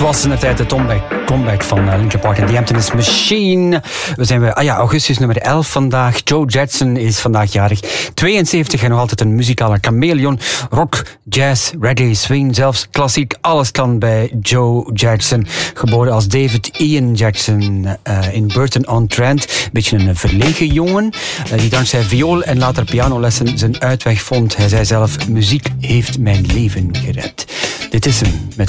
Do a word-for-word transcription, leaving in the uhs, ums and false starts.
was in de tijd de comeback, comeback van uh, Linkin Park en The Emptiness Machine. We zijn bij ah ja, augustus nummer elf vandaag. Joe Jackson is vandaag jarig. tweeënzeventig en nog altijd een muzikale chameleon. Rock, jazz, reggae, swing, zelfs klassiek. Alles kan bij Joe Jackson. Geboren als David Ian Jackson uh, in Burton-on-Trent. Een beetje een verlegen jongen. Uh, die dankzij viool en later pianolessen zijn uitweg vond. Hij zei zelf, muziek heeft mijn leven gered. Dit is hem met